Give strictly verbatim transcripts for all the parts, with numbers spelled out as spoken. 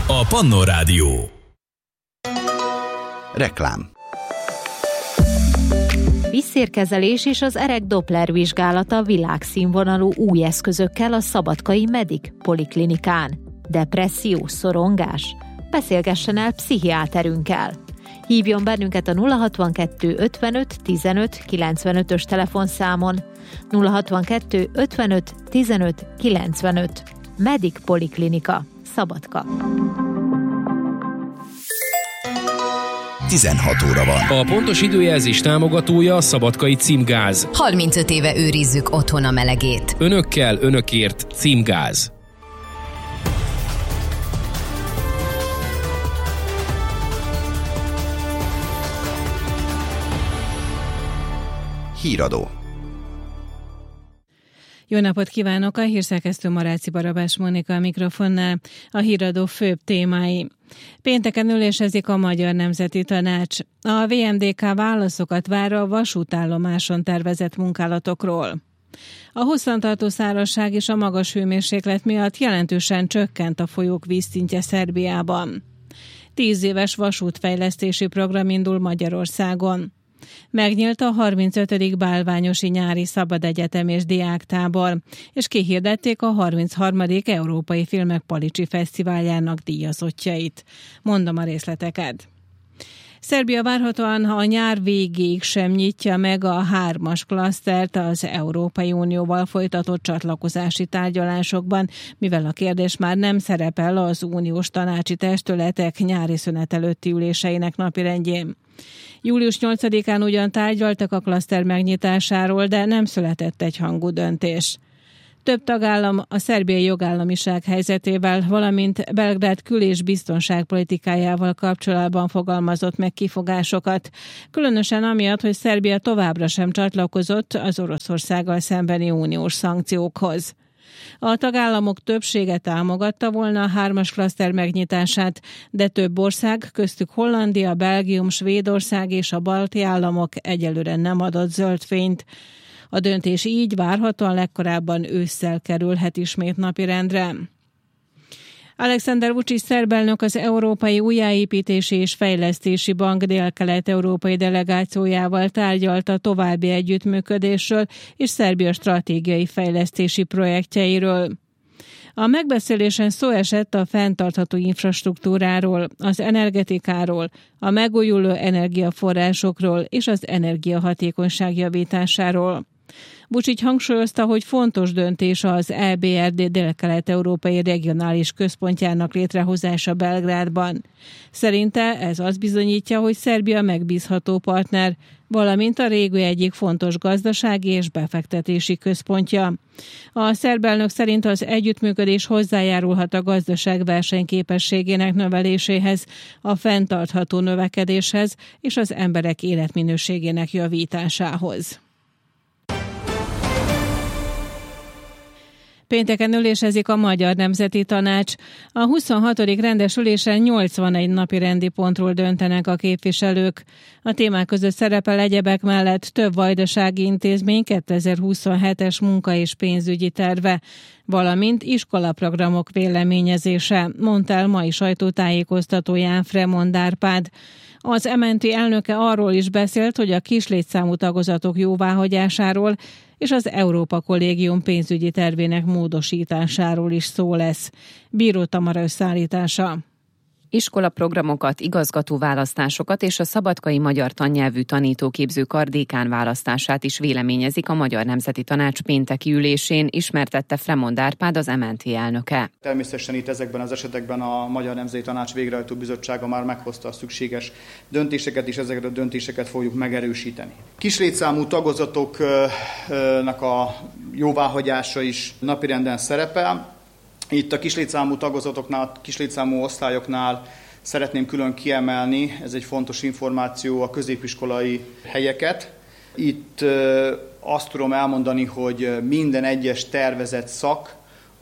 a Pannon Rádió. Reklám. Vízszérkezelés és az erek Doppler vizsgálata világszínvonalú új eszközökkel a Szabadkai Medic Poliklinikán. Depresszió, szorongás? Beszélgessen el pszichiáterünkkel. Hívjon bennünket a nulla hatvankettő ötvenöt tizenöt kilencvenötös telefonszámon. nulla hatvankettő ötvenöt tizenöt kilencvenöt. Medic Poliklinika, Szabadka. tizenhat óra van. A pontos időjelzés támogatója a Szabadkai Címgáz. harmincöt éve őrizzük otthon a melegét. Önökkel, önökért Címgáz. Híradó. Jó napot kívánok! A hírszerkesztő Maráci Barabás Mónika a mikrofonnál. A híradó főbb témái. Pénteken ülésezik a Magyar Nemzeti Tanács. A vé em dé ká válaszokat vár a vasútállomáson tervezett munkálatokról. A hosszantartó szárazság és a magas hőmérséklet miatt jelentősen csökkent a folyók vízszintje Szerbiában. Tíz éves vasútfejlesztési program indul Magyarországon. Megnyílt a harmincötödik Bálványosi Nyári Szabadegyetem és Diáktábor, és kihirdették a harmincharmadik Európai Filmek Palicsi Fesztiváljának díjazottjait. Mondom a részleteket. Szerbia várhatóan a nyár végéig sem nyitja meg a hármas klasztert az Európai Unióval folytatott csatlakozási tárgyalásokban, mivel a kérdés már nem szerepel az uniós tanácsi testületek nyári szünet előtti üléseinek napirendjén. július nyolcadikán ugyan tárgyaltak a klaszter megnyitásáról, de nem született egyhangú döntés. Több tagállam a szerbiai jogállamiság helyzetével, valamint Belgrád kül- és biztonságpolitikájával kapcsolatban fogalmazott meg kifogásokat, különösen amiatt, hogy Szerbia továbbra sem csatlakozott az Oroszországgal szembeni uniós szankciókhoz. A tagállamok többsége támogatta volna a hármas klaszter megnyitását, de több ország, köztük Hollandia, Belgium, Svédország és a balti államok egyelőre nem adott zöld fényt. A döntés így várhatóan legkorábban ősszel kerülhet ismét napirendre. Alexander Vučić szerb elnök az Európai Újjáépítési és Fejlesztési Bank dél-kelet-európai delegációjával tárgyalta további együttműködésről és Szerbia stratégiai fejlesztési projektjeiről. A megbeszélésen szó esett a fenntartható infrastruktúráról, az energetikáról, a megújuló energiaforrásokról és az energiahatékonyság javításáról. Vučić hangsúlyozta, hogy fontos döntés az é bé er dé dél-kelet-európai regionális központjának létrehozása Belgrádban. Szerinte ez azt bizonyítja, hogy Szerbia megbízható partner, valamint a régió egyik fontos gazdasági és befektetési központja. A szerb elnök szerint az együttműködés hozzájárulhat a gazdaság versenyképességének növeléséhez, a fenntartható növekedéshez és az emberek életminőségének javításához. Pénteken ülésezik a Magyar Nemzeti Tanács. A huszonhatodik rendes ülésen nyolcvanegy napi rendi pontról döntenek a képviselők. A témák között szerepel egyebek mellett több vajdasági intézmény kétezer-huszonhetes munka- és pénzügyi terve, valamint iskolaprogramok véleményezése, mondta el mai sajtótájékoztatóján Fremond Árpád. Az em en té elnöke arról is beszélt, hogy a kislétszámú tagozatok jóváhagyásáról és az Európa Kollégium pénzügyi tervének módosításáról is szó lesz. Bíró Tamara összeállítása. Iskolaprogramokat, igazgatóválasztásokat és a szabadkai magyar tannyelvű tanítóképző kar dékán választását is véleményezik a Magyar Nemzeti Tanács pénteki ülésén, ismertette Fremond Árpád, az em en té elnöke. Természetesen itt ezekben az esetekben a Magyar Nemzeti Tanács végrehajtó bizottsága már meghozta a szükséges döntéseket, és ezeket a döntéseket fogjuk megerősíteni. Kislétszámú tagozatoknak a jóváhagyása is napirenden szerepel. Itt a kislétszámú tagozatoknál, kislétszámú osztályoknál szeretném külön kiemelni, ez egy fontos információ, a középiskolai helyeket. Itt azt tudom elmondani, hogy minden egyes tervezett szak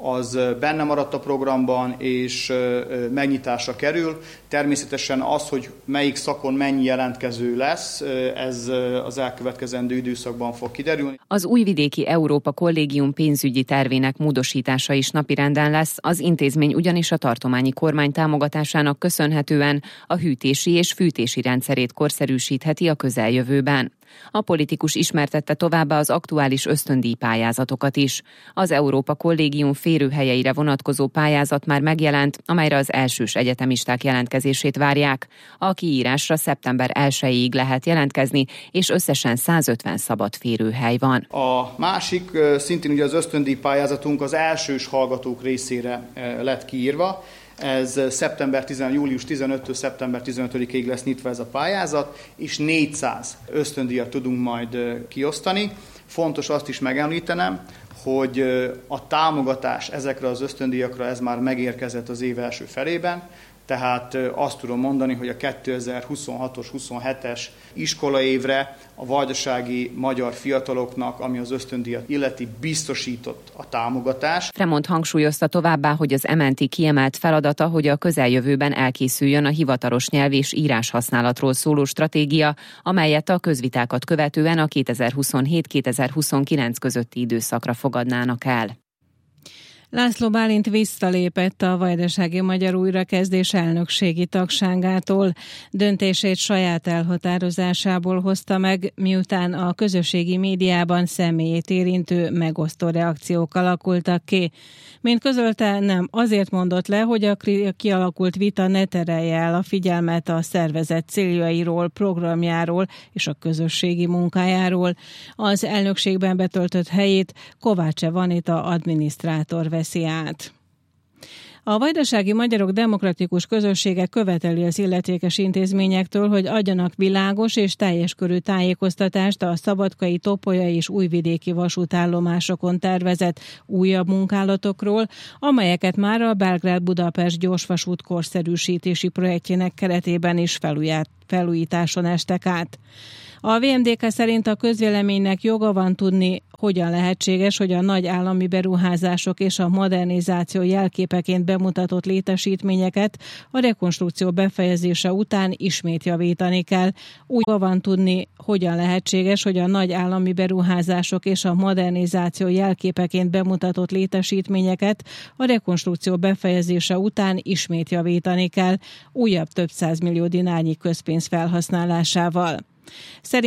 az benne maradt a programban, és megnyitásra kerül. Természetesen az, hogy melyik szakon mennyi jelentkező lesz, ez az elkövetkezendő időszakban fog kiderülni. Az Újvidéki Európa Kollégium pénzügyi tervének módosítása is napirenden lesz, az intézmény ugyanis a tartományi kormány támogatásának köszönhetően a hűtési és fűtési rendszerét korszerűsítheti a közeljövőben. A politikus ismertette továbbá az aktuális ösztöndíj pályázatokat is. Az Európa Kollégium férőhelyeire vonatkozó pályázat már megjelent, amelyre az elsős egyetemisták jelentkezését várják. A kiírásra szeptember elsejéig lehet jelentkezni, és összesen százötven szabad férőhely van. A másik, szintén ugye az ösztöndíj pályázatunk az elsős hallgatók részére lett kiírva. Ez szeptember tizenötödike, július tizenötödikétől szeptember tizenötödikéig lesz nyitva ez a pályázat, és négyszáz ösztöndíjat tudunk majd kiosztani. Fontos azt is megemlítenem, hogy a támogatás ezekre az ösztöndíjakra ez már megérkezett az év első felében, tehát azt tudom mondani, hogy a kétezer-huszonhatos huszonhetes iskolaévre a vajdasági magyar fiataloknak, ami az ösztöndíjat illeti, biztosított a támogatás. Fremont hangsúlyozta továbbá, hogy az em en té kiemelt feladata, hogy a közeljövőben elkészüljön a hivatalos nyelv és írás használatról szóló stratégia, amelyet a közvitákat követően a kétezer-huszonhét kétezer-huszonkilenc közötti időszakra fogadnának el. László Bálint visszalépett a Vajdasági Magyar Újrakezdés elnökségi tagságától. Döntését saját elhatározásából hozta meg, miután a közösségi médiában személyét érintő megosztó reakciók alakultak ki. Mint közölte, nem azért mondott le, hogy a kialakult vita ne terelje el a figyelmet a szervezet céljairól, programjáról és a közösségi munkájáról. Az elnökségben betöltött helyét Kovács Evanita adminisztrátor veszi át. A vajdasági magyarok demokratikus közössége követeli az illetékes intézményektől, hogy adjanak világos és teljes körű tájékoztatást a szabadkai, topolyai és újvidéki vasútállomásokon tervezett újabb munkálatokról, amelyeket már a Belgrád-Budapest gyorsvasút korszerűsítési projektjének keretében is felújításon estek át. A vé em dé ká szerint a közvéleménynek joga van tudni, hogyan lehetséges, hogy a nagy állami beruházások és a modernizáció jelképeként bemutatott létesítményeket a rekonstrukció befejezése után ismét javítani kell. Úgy joga van tudni, hogyan lehetséges, hogy a nagy állami beruházások és a modernizáció jelképeként bemutatott létesítményeket a rekonstrukció befejezése után ismét javítani kell, újabb több százmillió dinárnyi közpénz felhasználásával. Szerint